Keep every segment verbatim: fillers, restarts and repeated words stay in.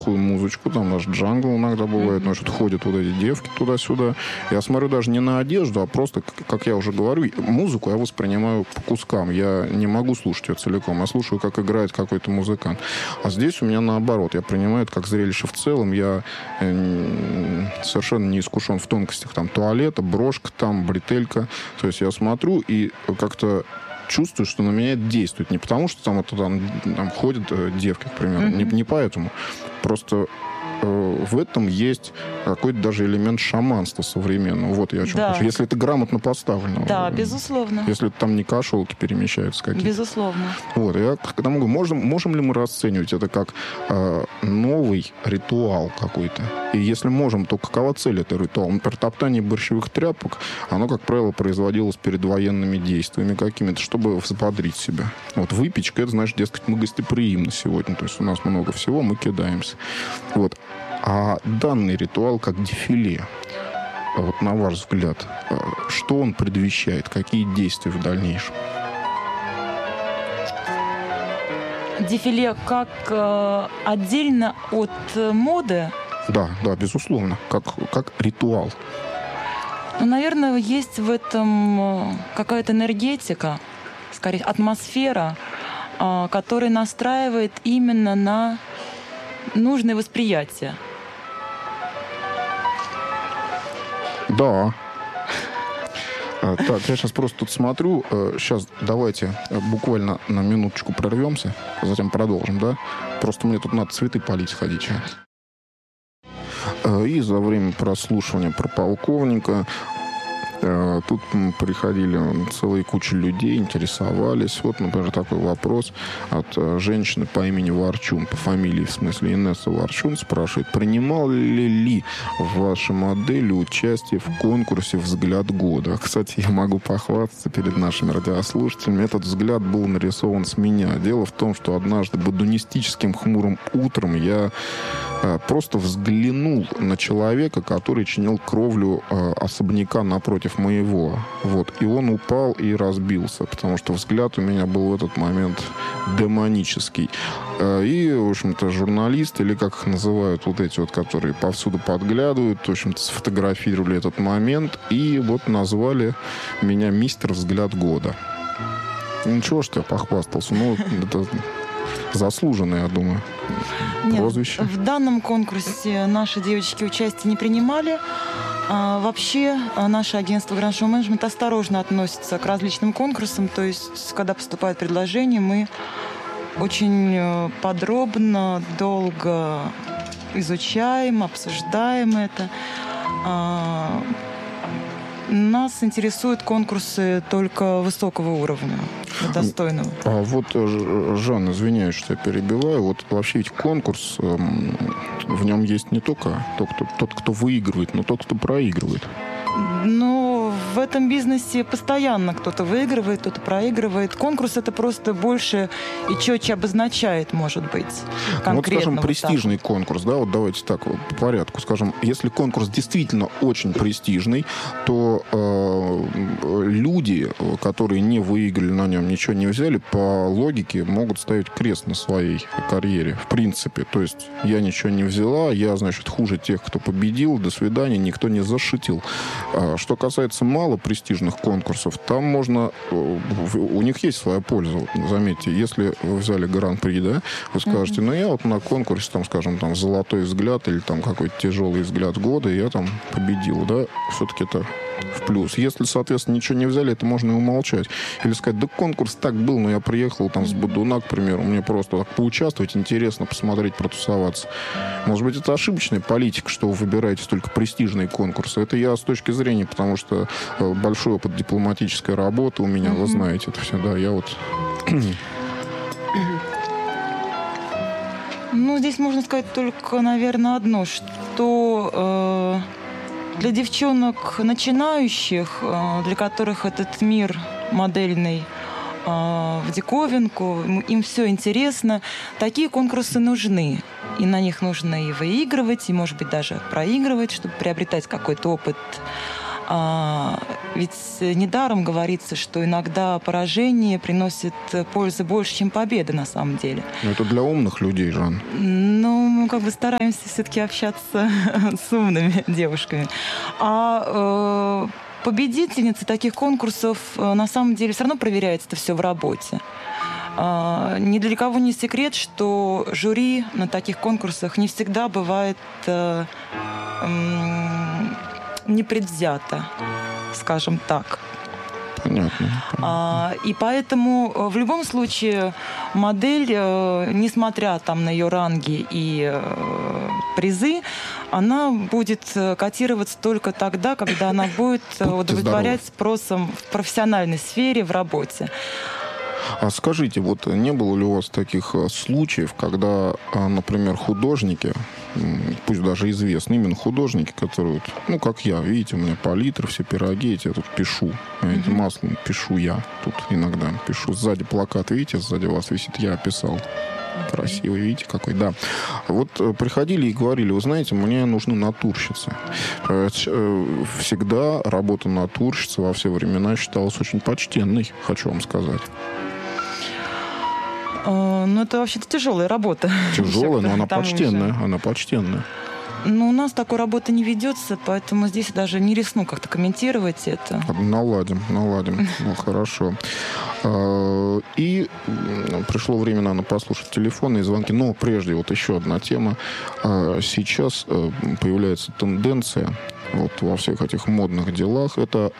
музычку, там наш джангл иногда бывает, значит, ходят вот эти девки туда-сюда. Я смотрю даже не на одежду, а просто, как я уже говорю, музыку я воспринимаю по кускам. Я не могу слушать ее целиком. Я слушаю, как играет какой-то музыкант. А здесь у меня наоборот. Я принимаю это как зрелище в целом. Я совершенно не искушен в тонкостях там туалета, брошка там, бретелька. То есть я смотрю и как-то чувствую, что на меня это действует. Не потому, что там, это, там, там ходят э, девки, к примеру. Mm-hmm. Не, не поэтому. Просто э, в этом есть какой-то даже элемент шаманства современного. Вот я о чем да. хочу. Если это грамотно поставлено. Да, э, безусловно. Если там не кошелки перемещаются какие-то. Безусловно. Вот, я когда могу, можем, можем ли мы расценивать это как э, новый ритуал какой-то? И если можем, то какова цель этого ритуала? Например, топтание борщевых тряпок, оно, как правило, производилось перед военными действиями какими-то, чтобы взбодрить себя. Вот выпечка, это значит, дескать, мы гостеприимны сегодня, то есть у нас много всего, мы кидаемся. Вот. А данный ритуал как дефиле, вот на ваш взгляд, что он предвещает, какие действия в дальнейшем? Дефиле как э, отдельно от э, моды? Да, да, безусловно, как, как ритуал. Ну, наверное, есть в этом какая-то энергетика, скорее, атмосфера, э, которая настраивает именно на нужное восприятие. Да. Так, я сейчас просто тут смотрю. Сейчас давайте буквально на минуточку прервемся, затем продолжим, да? Просто мне тут надо цветы полить сходить. И за время прослушивания про полковника тут приходили целые кучи людей, интересовались. Вот, например, такой вопрос от женщины по имени Ворчун, по фамилии, в смысле, Инесса Ворчун, спрашивает, принимал ли, ли ваша модель участие в конкурсе «Взгляд года»? Кстати, я могу похвастаться перед нашими радиослушателями. Этот взгляд был нарисован с меня. Дело в том, что однажды бодунистическим хмурым утром я просто взглянул на человека, который чинил кровлю особняка напротив моего. Вот. И он упал и разбился, потому что взгляд у меня был в этот момент демонический. И, в общем-то, журналисты, или как их называют, вот эти вот, которые повсюду подглядывают, в общем-то, сфотографировали этот момент и вот назвали меня мистер взгляд года. Ничего, что я похвастался. Ну, это заслуженное, я думаю, прозвище. Нет, в данном конкурсе наши девочки участие не принимали. А вообще, наше агентство Grand Show Management осторожно относится к различным конкурсам. То есть, когда поступает предложение, мы очень подробно, долго изучаем, обсуждаем это. Нас интересуют конкурсы только высокого уровня, достойного. А вот, Жанна, извиняюсь, что я перебиваю. Вот вообще ведь конкурс, в нем есть не только тот, кто, тот, кто выигрывает, но тот, кто проигрывает. Ну, в этом бизнесе постоянно кто-то выигрывает, кто-то проигрывает. Конкурс это просто больше и четче обозначает, может быть, конкретно. Вот, скажем, вот престижный так. конкурс, да, вот давайте так, вот, по порядку. Скажем, если конкурс действительно очень престижный, то э, люди, которые не выиграли на нем, ничего не взяли, по логике могут ставить крест на своей карьере, в принципе. То есть я ничего не взяла, я, значит, хуже тех, кто победил, до свидания, никто не зашутил. Что касается малопрестижных конкурсов, там можно... У них есть своя польза. Заметьте, если вы взяли гран-при, да, вы скажете, mm-hmm. ну, я вот на конкурсе, там, скажем, там, «Золотой взгляд» или там какой-то «Тяжелый взгляд года», и я там победил, да, все-таки это в плюс. Если, соответственно, ничего не взяли, это можно и умолчать. Или сказать, да конкурс так был, но я приехал там с Бодуна, к примеру, мне просто так поучаствовать, интересно посмотреть, протусоваться. Может быть, это ошибочная политика, что вы выбираете только престижные конкурсы. Это я с точки зрения, потому что большой опыт дипломатической работы у меня, mm-hmm. вы знаете это все, да, я вот... Ну, здесь можно сказать только, наверное, одно, что... Э- Для девчонок начинающих, для которых этот мир модельный в диковинку, им все интересно, такие конкурсы нужны. И на них нужно и выигрывать, и, может быть, даже проигрывать, чтобы приобретать какой-то опыт. Ведь недаром говорится, что иногда поражение приносит пользы больше, чем победа на самом деле. Но это для умных людей, Жан. Ну, мы как бы стараемся все-таки общаться с умными девушками. А э, победительницы таких конкурсов на самом деле все равно проверяется это все в работе. Uh, ни для кого не секрет, что жюри на таких конкурсах не всегда бывает uh, um, непредвзято, скажем так. Понятно. Uh, и поэтому uh, в любом случае модель, uh, несмотря там, на ее ранги и uh, призы, она будет uh, котироваться только тогда, когда она будет uh, удовлетворять спросом в профессиональной сфере, в работе. А скажите, вот не было ли у вас таких случаев, когда, например, художники, пусть даже известные, именно художники, которые, ну, как я, видите, у меня палитра, все пироги, эти я тут пишу, знаете, mm-hmm. маслом пишу я, тут иногда пишу, сзади плакат, видите, сзади вас висит, я описал. Красивый, видите, какой, да. Вот приходили и говорили, вы знаете, мне нужны натурщицы. Всегда работа натурщицы во все времена считалась очень почтенной, хочу вам сказать. Ну, это вообще-то тяжелая работа. Тяжелая, но она почтенная. Она почтенная. Ну, у нас такой работы не ведется, поэтому здесь даже не рискну как-то комментировать это. Наладим, наладим. Ну, хорошо. И пришло время, наверное, послушать телефонные звонки. Но прежде вот еще одна тема. Сейчас появляется тенденция вот во всех этих модных делах. Это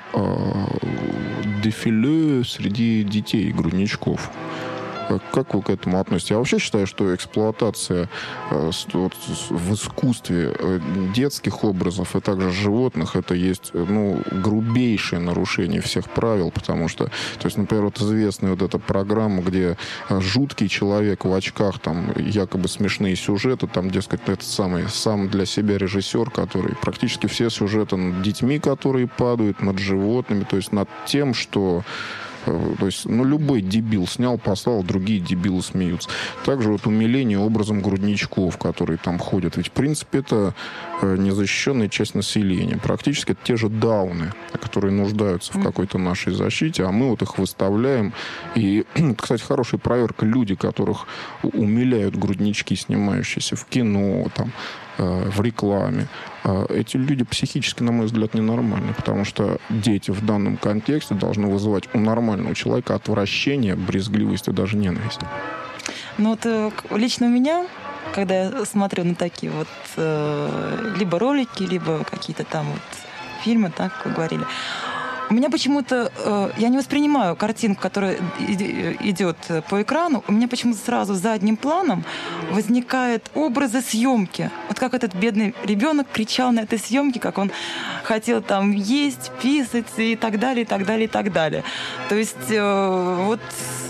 дефиле среди детей, грудничков. Как вы к этому относитесь? Я вообще считаю, что эксплуатация э, в искусстве э, детских образов и также животных, это есть, ну, грубейшее нарушение всех правил, потому что, то есть, например, вот известная вот эта программа, где жуткий человек в очках, там, якобы смешные сюжеты, там, дескать, этот самый сам для себя режиссер, который практически все сюжеты над детьми, которые падают, над животными, то есть над тем, что То есть, ну, любой дебил снял, послал, другие дебилы смеются. Также вот умиление образом грудничков, которые там ходят. Ведь, в принципе, это незащищенная часть населения. Практически это те же дауны, которые нуждаются в какой-то нашей защите, а мы вот их выставляем. И, кстати, хорошая проверка. Люди, которых умиляют груднички, снимающиеся в кино, там, в рекламе. Эти люди психически, на мой взгляд, ненормальны, потому что дети в данном контексте должны вызывать у нормального человека отвращение, брезгливость и даже ненависть. Ну вот лично у меня, когда я смотрю на такие вот э, либо ролики, либо какие-то там вот фильмы, так, как вы говорили, у меня почему-то, э, я не воспринимаю картинку, которая идет по экрану, у меня почему-то сразу задним планом возникают образы съемки. Вот как этот бедный ребенок кричал на этой съемке, как он хотел там есть, писать и так далее, и так далее, и так далее. То есть э, вот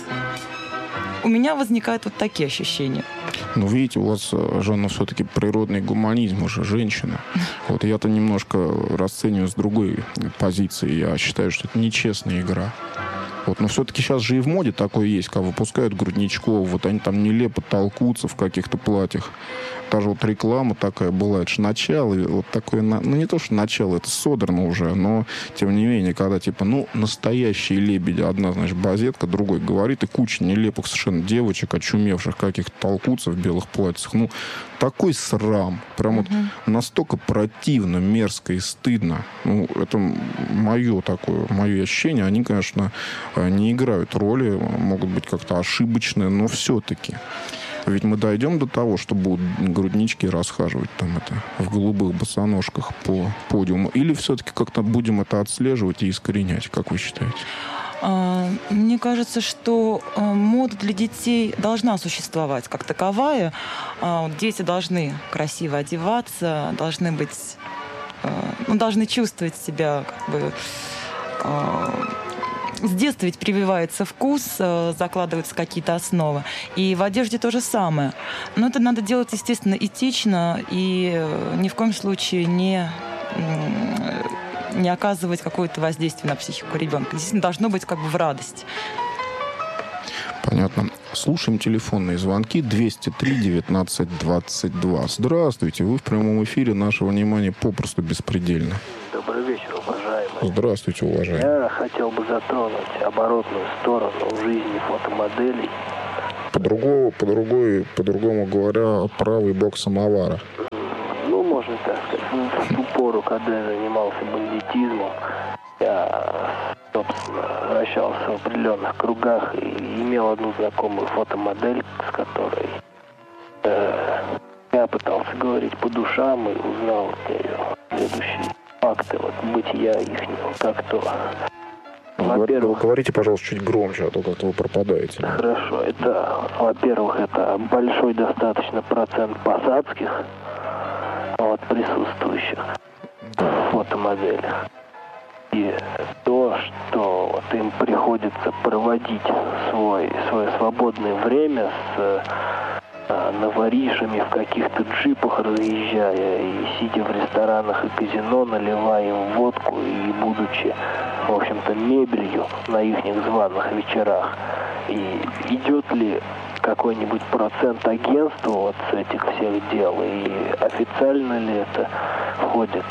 у меня возникают вот такие ощущения. Ну, видите, у вас, Жанна, все-таки природный гуманизм уже, женщина. Вот я-то немножко расцениваю с другой позиции. Я считаю, что это нечестная игра. Вот, но все-таки сейчас же и в моде такое есть, когда выпускают грудничков, вот они там нелепо толкутся в каких-то платьях. Даже вот реклама такая была, это же начало, вот такое, ну не то, что начало, это содрано уже, но тем не менее, когда типа, ну, настоящие лебеди, одна, значит, базетка, другой говорит, и куча нелепых совершенно девочек, очумевших каких-то толкутся в белых платьях, ну, такой срам, прям вот mm-hmm. настолько противно, мерзко и стыдно. Ну, это мое такое, мое ощущение, они, конечно, не играют роли, могут быть как-то ошибочные, но все-таки. Ведь мы дойдем до того, что будут груднички расхаживать там это в голубых босоножках по подиуму. Или все-таки как-то будем это отслеживать и искоренять, как вы считаете? Мне кажется, что мода для детей должна существовать как таковая. Дети должны красиво одеваться, должны быть, ну, должны чувствовать себя как бы... С детства ведь прививается вкус, закладываются какие-то основы. И в одежде то же самое. Но это надо делать, естественно, этично и ни в коем случае не, не оказывать какое-то воздействие на психику ребенка. Действительно, должно быть как бы в радость. Понятно. Слушаем телефонные звонки двести три девятнадцать двадцать два. Здравствуйте, вы в прямом эфире. Наше внимание попросту беспредельно. Добрый вечер, уважаемые. Здравствуйте, уважаемый. Я хотел бы затронуть оборотную сторону жизни фотомоделей. По-другому, по-другому, по-другому говоря, правый бок самовара. Ну, можно так сказать. В ту пору, когда я занимался бандитизмом, я, собственно, вращался в определенных кругах и имел одну знакомую фотомодель, с которой э, я пытался говорить по душам и узнал от нее следующие факты вот, бытия ихнего, как то. Во-первых, говорите, пожалуйста, чуть громче, а то как-то вы пропадаете. Хорошо, это, во-первых, это большой достаточно процент посадских вот, присутствующих в фотомоделях. И то, что вот им приходится проводить свой, свое свободное время с а, новоришами в каких-то джипах разъезжая и сидя в ресторанах и казино, наливая им водку и будучи, в общем-то, мебелью на их званых вечерах. И идет ли какой-нибудь процент агентства вот с этих всех дел, и официально ли это входит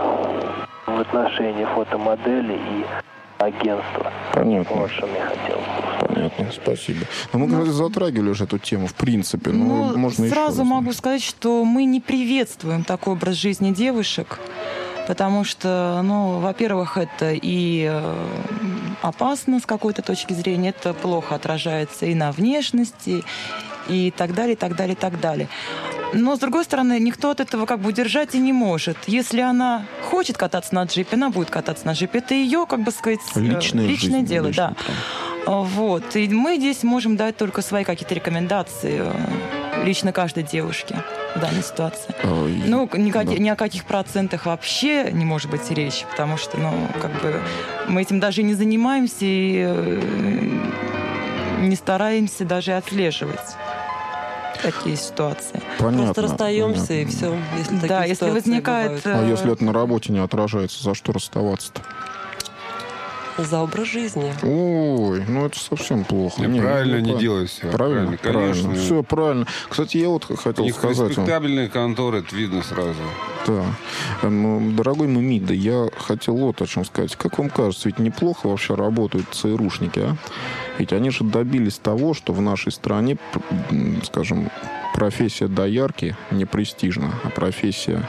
в отношении фотомодели и агентства? Понятно. Вот что мне хотелось. Понятно, спасибо. Но мы, Ну, говорили, затрагивали уже эту тему, в принципе. Ну, Ну, можно сразу еще раз. могу сказать, что мы не приветствуем такой образ жизни девушек, потому что, ну, во-первых, это и э, опасно с какой-то точки зрения, это плохо отражается и на внешности, и так далее, и так далее, и так далее. Но, с другой стороны, никто от этого как бы удержать и не может. Если она хочет кататься на джипе, она будет кататься на джипе. Это ее, как бы сказать, э, Личная личное жизнь, дело, личное, да. Вот. И мы здесь можем дать только свои какие-то рекомендации э, лично каждой девушке в данной ситуации. Ой, Ну, ни, да. ни о каких процентах вообще не может быть речи, потому что, ну, как бы мы этим даже и не занимаемся и э, не стараемся даже отслеживать такие ситуации. Понятно. Просто расстаемся понятно. и все. Если такие Да, если ситуации возникает... бывают. А э, если это на работе не отражается, за что расставаться-то? За образ жизни. Ой, ну это совсем плохо. Не, Не, правильно ну, не про- делают все. Правильно, правильно. Конечно. Все правильно. Кстати, я вот У хотел них сказать вам. респектабельные конторы, это видно сразу. Да. Эм, Дорогой Мумида, я хотел вот о чем сказать. Как вам кажется, ведь неплохо вообще работают ЦРУшники, а? Ведь они же добились того, что в нашей стране, п- м, скажем, профессия доярки не престижна, а профессия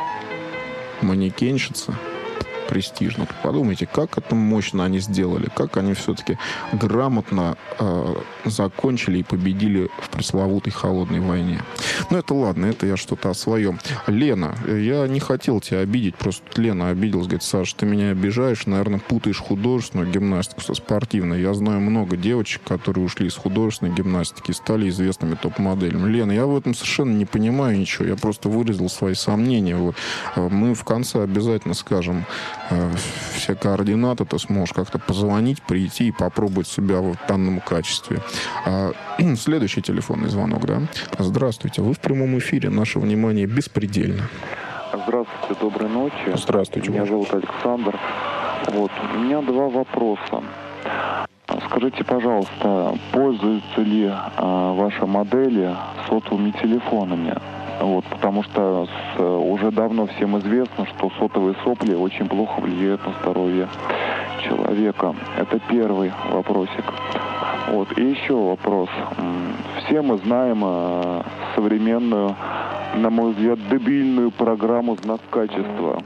манекенщица престижно. Подумайте, как это мощно они сделали, как они все-таки грамотно э, закончили и победили в пресловутой холодной войне. Ну, это ладно, это я что-то о своем. Лена, я не хотел тебя обидеть, просто Лена обиделась, говорит, Саша, ты меня обижаешь, наверное, путаешь художественную гимнастику со спортивной. Я знаю много девочек, которые ушли из художественной гимнастики и стали известными топ-моделями. Лена, я в этом совершенно не понимаю ничего, я просто выразил свои сомнения. Вот. Мы в конце обязательно скажем все координаты, ты сможешь как-то позвонить, прийти и попробовать себя в данном качестве. А, следующий телефонный звонок, да? Здравствуйте, вы в прямом эфире, наше внимание беспредельно. Здравствуйте, доброй ночи. Здравствуйте. Меня зовут Александр. Вот, у меня два вопроса. Скажите, пожалуйста, пользуются ли а, ваши модели сотовыми телефонами? Вот, потому что с, уже давно всем известно, что сотовые сопли очень плохо влияют на здоровье человека. Это первый вопросик. Вот, и еще вопрос. Все мы знаем э, современную, на мой взгляд, дебильную программу «Знак качества».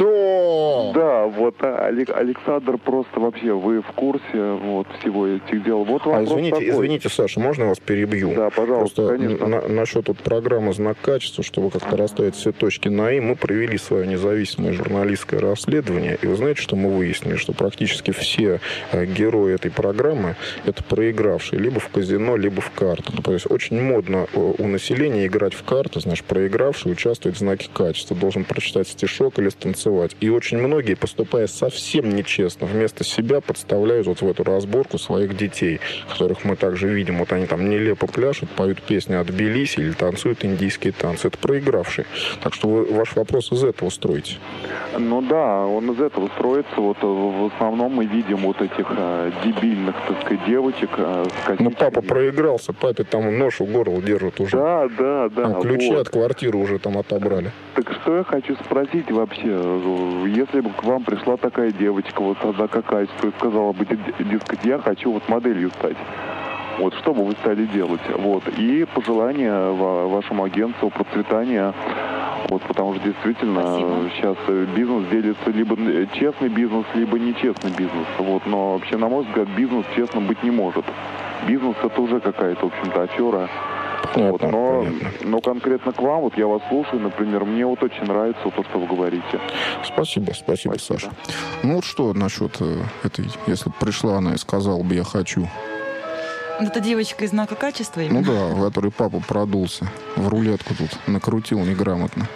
Да! Да, вот а, Алек- Александр, просто вообще вы в курсе вот всего этих дел. Вот А вопрос извините, такой. извините, Саша, можно я вас перебью? Да, пожалуйста, Просто конечно. на- насчет вот программы «Знак качества», чтобы как-то расставить все точки на «и», мы провели свое независимое журналистское расследование, и вы знаете, что мы выяснили? Что практически все э, герои этой программы — это проигравшие либо в казино, либо в карты. Ну, то есть очень модно э, у населения играть в карты, знаешь, проигравший участвует в знаке качества, должен прочитать стишок или станцевать. И очень многие, поступая совсем нечестно, вместо себя подставляют вот в эту разборку своих детей, которых мы также видим. Вот они там нелепо пляшут, поют песни от Тбилиси или танцуют индийские танцы. Это проигравшие. Так что вы ваш вопрос из этого строите. Ну да, он из этого строится. Вот э, в основном мы видим вот этих э, дебильных, так сказать, девочек. Э, с Ну, папа косичками. проигрался, папе там нож у горла держат уже. Да, да, да. Там ключи вот. от квартиры квартиру уже там отобрали. Так что я хочу спросить вообще, если бы к вам пришла такая девочка, вот тогда какая и сказала бы, дескать, я хочу вот моделью стать. Вот, что бы вы стали делать? Вот. И пожелания вашему агентству процветания. Вот, потому что действительно Спасибо. Сейчас бизнес делится либо честный бизнес, либо нечестный бизнес. Вот, но вообще, на мой взгляд, бизнес честным быть не может. Бизнес это уже какая-то, в общем-то, афера. Понятно, Вот, но, понятно. но конкретно к вам, вот я вас слушаю, например, мне вот очень нравится вот то, что вы говорите. Спасибо, спасибо, Спасибо. Саша. Ну вот что насчет э, этой, если бы пришла она и сказала бы, я хочу. Это девочка из знака качества Ну именно? да, в который папа продулся. В рулетку тут накрутил неграмотно.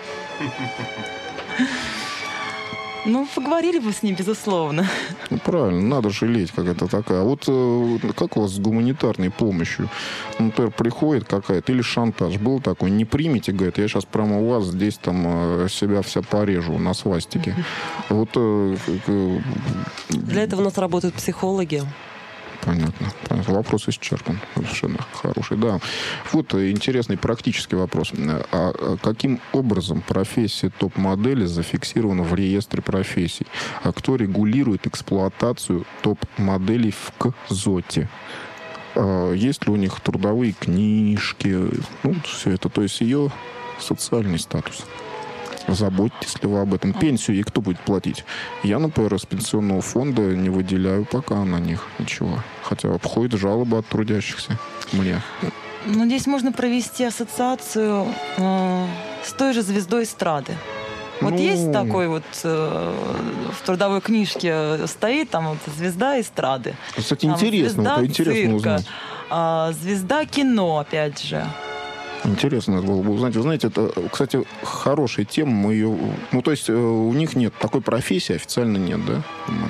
Ну, поговорили бы с ней, безусловно. Ну правильно, надо жалеть, как это такая. А вот э, как у вас с гуманитарной помощью? Ну, например, приходит какая-то, или шантаж. Был такой, не примите, говорит, я сейчас прямо у вас здесь там э, себя вся порежу на свастике. Вот э, э, Для этого у нас работают психологи. Понятно. Понятно. Вопрос исчерпан. Совершенно хороший. Да. Вот э, интересный практический вопрос. А, а каким образом профессия топ-модели зафиксирована в реестре профессий? А кто регулирует эксплуатацию топ-моделей в КЗОТе? А есть ли у них трудовые книжки? Ну, все это. То есть ее социальный статус. Заботитесь ли вы об этом? Пенсию ей кто будет платить? Я, например, из пенсионного фонда не выделяю пока на них ничего. Хотя обходит жалобы от трудящихся мне. Ну, здесь можно провести ассоциацию э, с той же звездой эстрады. Вот Ну. есть такой вот э, в трудовой книжке стоит там вот звезда эстрады. Кстати, Там интересно, звезда вот интересно цирка, узнать. а, звезда кино, опять же. Интересно это было бы узнать. Вы знаете, это, кстати, хорошая тема. Мы ее... Ну, то есть э, у них нет такой профессии, официально нет, да?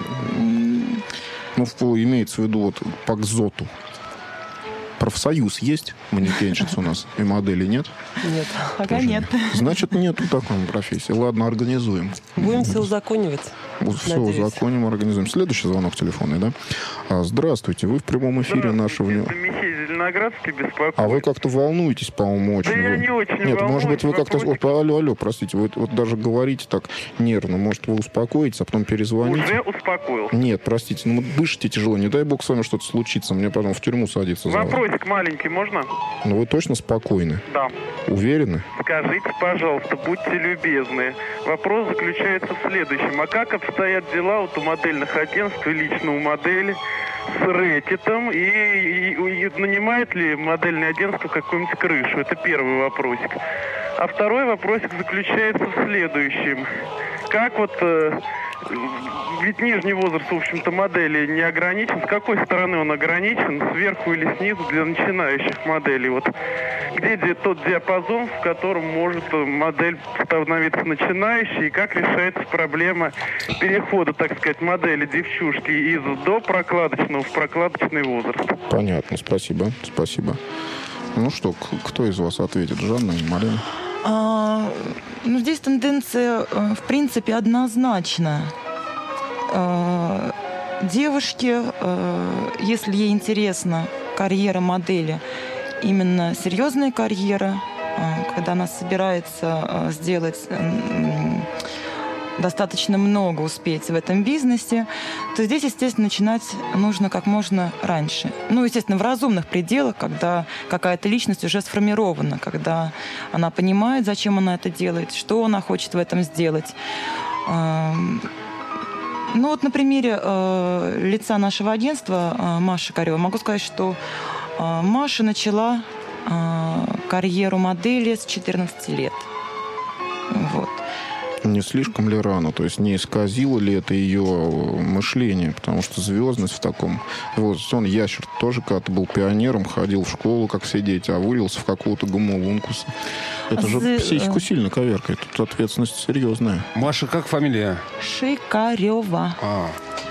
М, Ну, в- имеется в виду вот по КЗОТу. Профсоюз есть манекенщиц у нас? И модели нет? Нет. Пока Тоже нет. Значит, нету такой профессии. Ладно, организуем. Будем все узаконивать. Все надеюсь. узаконим, организуем. Следующий звонок телефонный, да? А, здравствуйте, вы в прямом эфире нашего... Это Михей Зеленоградский беспокоит. А вы как-то волнуетесь, по-моему, очень. Да я Вы- не очень Нет, может быть, вы волнуюсь, как-то... вопросик. Вот, алло, алло, простите, вы вот даже говорите так нервно. Может, вы успокоитесь, а потом перезвоните? Уже успокоился. Нет, простите, ну дышите тяжело. Не дай бог с вами что-то случится. Мне потом в тюрьму садиться за вас. Вопросик маленький, можно? Но вы точно спокойны? Да. Уверены? Скажите, пожалуйста, будьте любезны. Вопрос заключается в следующем. А как обстоят дела вот у модельных агентств и лично у модели с рэкетом? И, и- и нанимает ли модельное агентство какую-нибудь крышу? Это первый вопросик. А второй вопросик заключается в следующем. Как вот... э, ведь нижний возраст, в общем-то, модели не ограничен. С какой стороны он ограничен? Сверху или снизу для начинающих моделей? Вот где ди- тот диапазон, в котором может э, модель становиться начинающей? И как решается проблема перехода, так сказать, модели девчушки из до прокладочного в прокладочный возраст? Понятно, спасибо, спасибо. Ну что, к- кто из вас ответит? Жанна или Марина? А, ну, здесь тенденция, э, в принципе, однозначна. А, девушке, э, если ей интересна карьера модели, именно серьезная карьера, э, когда она собирается э, сделать м, достаточно много, успеть в этом бизнесе, то здесь, естественно, начинать нужно как можно раньше. Ну, естественно, в разумных пределах, когда какая-то личность уже сформирована, когда она понимает, зачем она это делает, что она хочет в этом сделать. Эм, Ну вот на примере э, лица нашего агентства э, Маши Карева могу сказать, что э, Маша начала э, карьеру модели с четырнадцати лет. Вот. Не слишком ли рано? То есть не исказило ли это ее мышление? Потому что звездность в таком... Вот он, ящер, тоже когда-то был пионером, ходил в школу, как все дети, а вылился в какого-то гомовункуса. Это же З- психику сильно коверкает. Тут ответственность серьезная. Маша, как фамилия? Шикарева. А,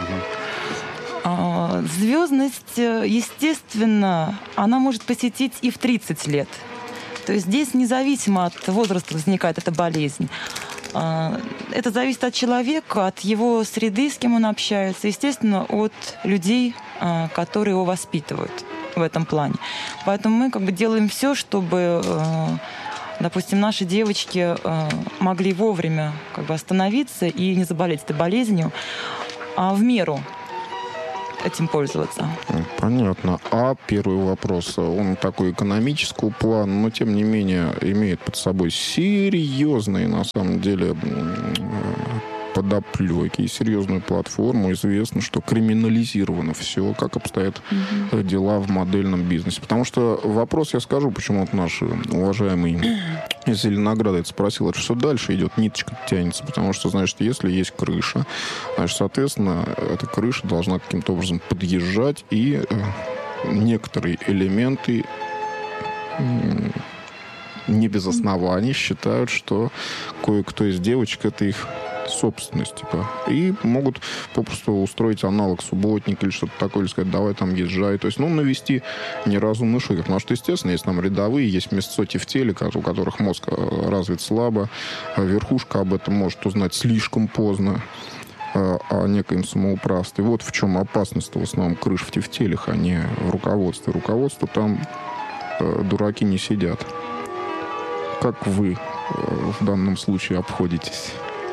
А, Звездность, э, естественно, она может посетить и в тридцать лет. То есть здесь независимо от возраста возникает эта болезнь. А, Это зависит от человека, от его среды, с кем он общается, естественно, от людей, а, которые его воспитывают в этом плане. Поэтому мы как бы делаем все, чтобы э, допустим, наши девочки э, могли вовремя как бы остановиться и не заболеть этой болезнью, а в меру этим пользоваться. Понятно. А первый вопрос, он такой экономического плана, но тем не менее имеет под собой серьезные, на самом деле, подоплеки и серьезную платформу. Известно, что криминализировано все, как обстоят угу. дела в модельном бизнесе. Потому что вопрос, я скажу, почему вот наш уважаемый из Зеленограда это спросил, это все дальше идет, ниточка тянется. Потому что, значит, если есть крыша, значит, соответственно, эта крыша должна каким-то образом подъезжать, и э, некоторые элементы э, не без оснований считают, что кое-кто из девочек это их собственность, типа, и могут попросту устроить аналог субботника или что-то такое, или сказать, давай там езжай. То есть, ну, навести неразумный шухер. Потому что, естественно, есть там рядовые, есть мясцоти в теле, у которых мозг развит слабо, верхушка об этом может узнать слишком поздно, о некоем самоуправстве. Вот в чем опасность в основном крыш в тефтелях, а не в руководстве. Руководство там э, дураки не сидят. Как вы э, в данном случае обходитесь?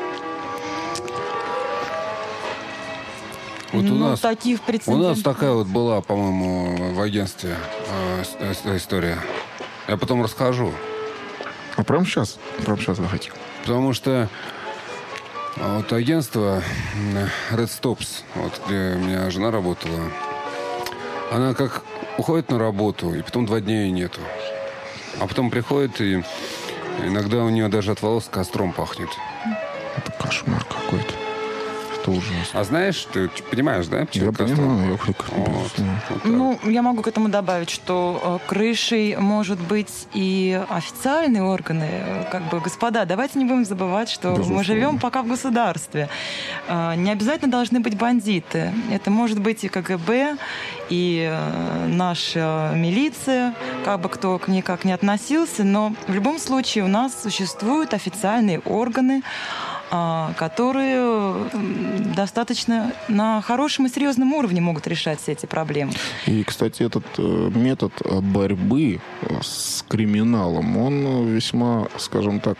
Вот у, ну, нас, таких у нас такая вот была, по-моему, в агентстве э, история. Я потом расскажу. А прямо сейчас? Прямо сейчас давайте. Потому что вот агентство Red Stops, вот, где у меня жена работала, она как уходит на работу, и потом два дня ее нету. А потом приходит, и иногда у нее даже от волос костром пахнет. Это кошмар какой-то. Ужасно. А знаешь, ты понимаешь, да? Я понимаю, я прекрасно. Вот. Вот ну, я могу к этому добавить, что э, крышей может быть и официальные органы. Как бы, господа, давайте не будем забывать, что Безусловно. мы живем пока в государстве. Э, не обязательно должны быть бандиты. Это может быть и ка гэ бэ, и э, наша милиция, как бы кто к ней как ни относился, но в любом случае у нас существуют официальные органы, которые достаточно на хорошем и серьезном уровне могут решать все эти проблемы. И, кстати, этот метод борьбы с криминалом, он весьма, скажем так,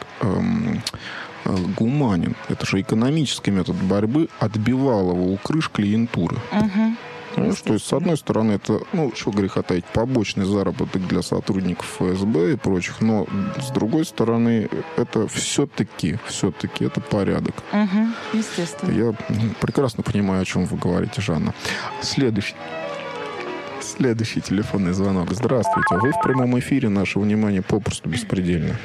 гуманен. Это же экономический метод борьбы отбивалого у крыш клиентуры. Угу. Понимаешь, то есть, с одной стороны, это, ну, что греха таить, побочный заработок для сотрудников эф эс бэ и прочих, но, с другой стороны, это все-таки, все-таки, это порядок. Угу, естественно. Я прекрасно понимаю, о чем вы говорите, Жанна. Следующий. Следующий телефонный звонок. Здравствуйте. Вы в прямом эфире. Наше внимание попросту беспредельно.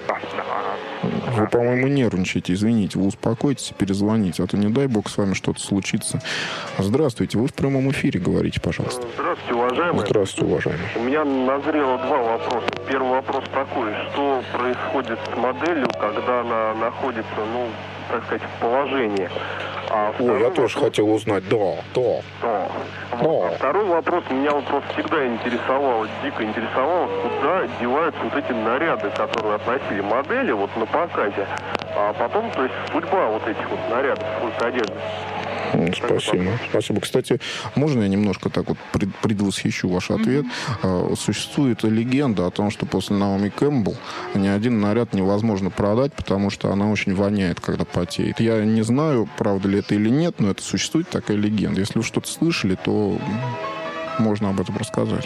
Вы, по-моему, нервничаете. Извините, вы успокойтесь и перезвоните. А то, не дай бог, с вами что-то случится. Здравствуйте. Вы в прямом эфире. Говорите, пожалуйста. Здравствуйте, уважаемый. Здравствуйте, уважаемый. У меня назрело два вопроса. Первый вопрос такой. Что происходит с моделью, когда она находится, ну, так сказать, в положении? А Ой, я вопрос... тоже хотел узнать. Да, да. Да. да. А второй вопрос. Меня вот просто всегда интересовало, дико интересовало, куда деваются вот эти наряды, которые относили модели вот на показе. А потом, то есть, судьба вот этих вот нарядов, вот одежды. Спасибо. Спасибо. Кстати, можно я немножко так вот пред, предвосхищу ваш ответ? Mm-hmm. Существует легенда о том, что после Наоми Кэмпбелл ни один наряд невозможно продать, потому что она очень воняет, когда потеет. Я не знаю, правда ли это или нет, но это существует такая легенда. Если вы что-то слышали, то можно об этом рассказать.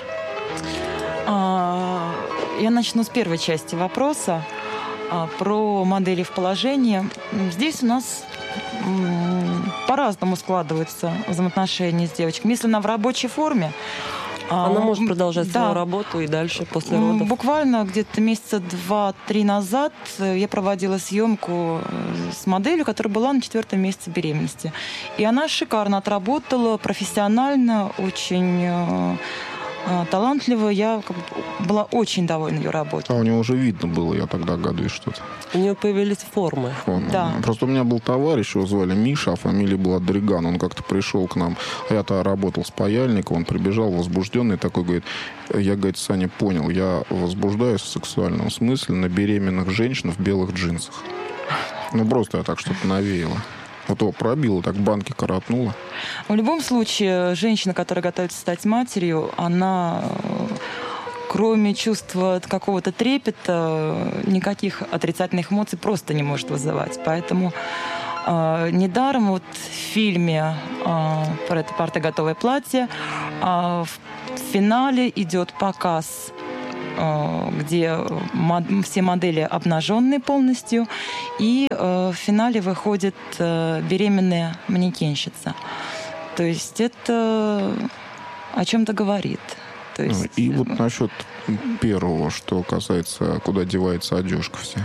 А, я начну с первой части вопроса а, про модели в положении. Здесь у нас по-разному складываются взаимоотношения с девочками. Если она в рабочей форме, она может продолжать да, свою работу и дальше после родов. Буквально где-то месяца два-три назад я проводила съемку с моделью, которая была на четвертом месяце беременности. И она шикарно отработала, профессионально, очень талантливая. Я как бы была очень довольна ее работой. А у нее уже видно было, я тогда догадываюсь, что-то. У нее появились формы. формы. Да. Просто у меня был товарищ, его звали Миша, а фамилия была Дриган. Он как-то пришел к нам. Я-то работал с паяльником, он прибежал возбужденный такой, говорит, я, говорит, Саня, понял, я возбуждаюсь в сексуальном смысле на беременных женщинах в белых джинсах. Ну, просто я так что-то навеяло. Вот его пробило, так банки коротнуло. В любом случае, женщина, которая готовится стать матерью, она кроме чувства какого-то трепета, никаких отрицательных эмоций просто не может вызывать. Поэтому э, недаром вот в фильме э, про это «Парты готовое платье» э, в финале идет показ, э, где мод, все модели обнаженные полностью, и э, в финале выходит э, беременная манекенщица. То есть это о чем-то говорит. То есть... Ну, и вот насчет первого, что касается, куда девается одежка вся.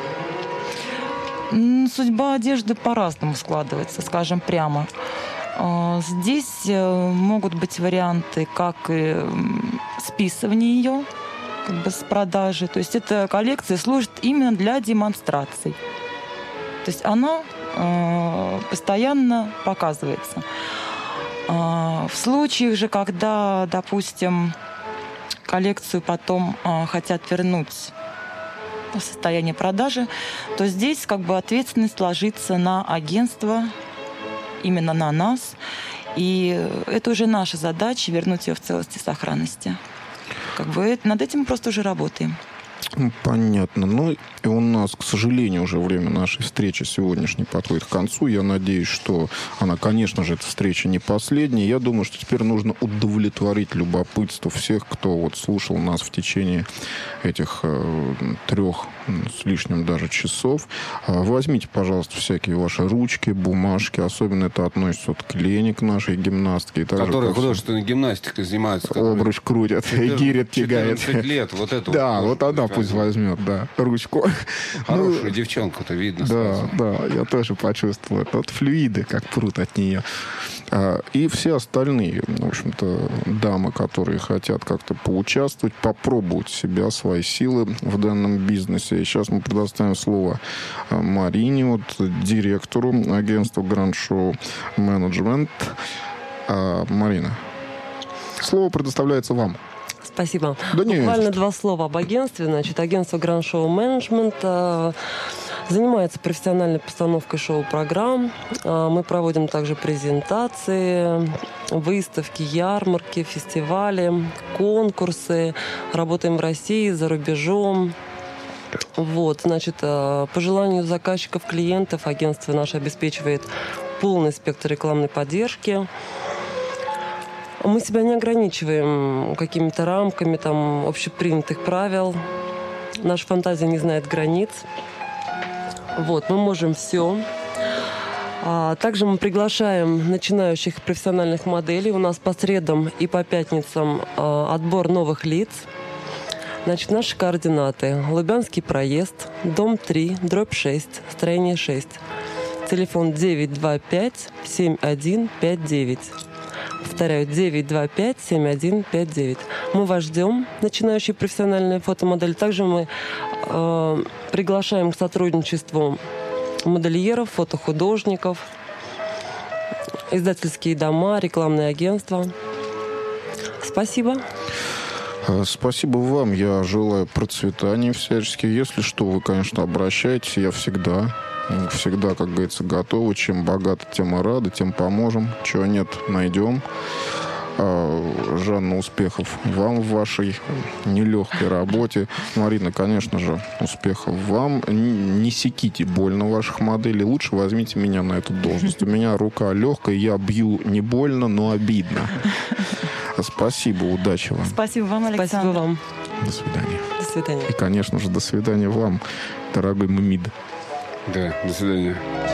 Судьба одежды по-разному складывается, скажем прямо. Здесь могут быть варианты, как и списывание ее как бы с продажи. То есть эта коллекция служит именно для демонстраций. То есть она постоянно показывается. В случаях же, когда, допустим, коллекцию потом хотят вернуть в состояние продажи, то здесь как бы ответственность ложится на агентство, именно на нас. И это уже наша задача — вернуть ее в целости и сохранности. Как бы это, над этим мы просто уже работаем. Понятно. Ну, и у нас, к сожалению, уже время нашей встречи сегодняшней подходит к концу. Я надеюсь, что она, конечно же, эта встреча не последняя. Я думаю, что теперь нужно удовлетворить любопытство всех, кто вот слушал нас в течение этих э, трех с лишним даже часов. Возьмите, пожалуйста, всякие ваши ручки, бумажки. Особенно это относится вот к Лене, к нашей гимнастке. Которая художественной гимнастикой занимается. Обруч крутят, гирят, тягает. четырнадцать лет, вот это. Да, вот она пусть возьмет, да, ручку. Хорошая ну, девчонка-то, видно да, сразу. Да, я тоже почувствовал. Это вот флюиды, как прут от нее. А, и все остальные, в общем-то, дамы, которые хотят как-то поучаствовать, попробовать себя, свои силы в данном бизнесе. И сейчас мы предоставим слово Марине, вот, директору агентства Grand Show Management. А, Марина, слово предоставляется вам. Спасибо. Да Буквально нет. два слова об агентстве. Значит, агентство Grand Show Management э, занимается профессиональной постановкой шоу-программ. Э, мы проводим также презентации, выставки, ярмарки, фестивали, конкурсы. Работаем в России, за рубежом. Вот, значит, э, по желанию заказчиков, клиентов агентство наше обеспечивает полный спектр рекламной поддержки. Мы себя не ограничиваем какими-то рамками там, общепринятых правил. Наша фантазия не знает границ. Вот, мы можем все. А также мы приглашаем начинающих профессиональных моделей. У нас по средам и по пятницам а, отбор новых лиц. Значит, наши координаты. Лубянский проезд, дом три, дробь шесть, строение шесть. Телефон девять два пять семь один пять девять. Повторяю, девять два пять семь один пять девять. Мы вас ждем, начинающие профессиональные фотомодели. Также мы э, приглашаем к сотрудничеству модельеров, фотохудожников, издательские дома, рекламные агентства. Спасибо. Спасибо вам. Я желаю процветания всячески. Если что, вы, конечно, обращайтесь. Я всегда... Всегда, как говорится, готовы. Чем богаты, тем и рады, тем поможем. Чего нет, найдем. Жанна, успехов вам в вашей нелегкой работе. Марина, конечно же, успехов вам. Не секите больно ваших моделей. Лучше возьмите меня на эту должность. У меня рука легкая, я бью не больно, но обидно. Спасибо, удачи вам. Спасибо вам, Александр. Спасибо вам. До свидания. До свидания. И, конечно же, до свидания вам, дорогой Мамид. Да, до свидания.